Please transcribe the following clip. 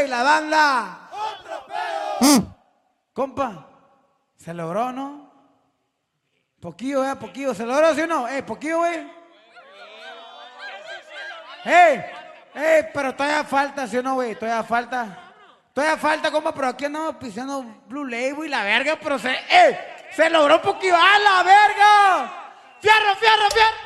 güey, la banda. ¡Otro pedo! Compa, se logró, ¿no? Poquillo, poquillo. ¿Se logró, sí o no? Poquillo, güey. Pero todavía falta, ¿sí o no, güey? Todavía falta, compa, pero aquí andamos pisando Blue Label y la verga, pero se logró un poquillo. ¡A la verga! ¡Fierro, fierro, fierro!